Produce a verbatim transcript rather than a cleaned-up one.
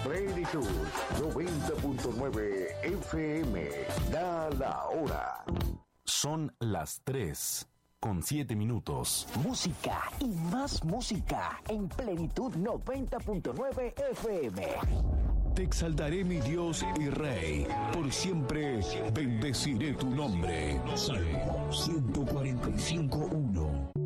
Plenitud noventa punto nueve F M. Da la hora. Son las tres con siete minutos. Música y más música en Plenitud noventa punto nueve F M. Te exaltaré, mi Dios y Rey, por siempre bendeciré tu nombre. Salmo ciento cuarenta y cinco, uno.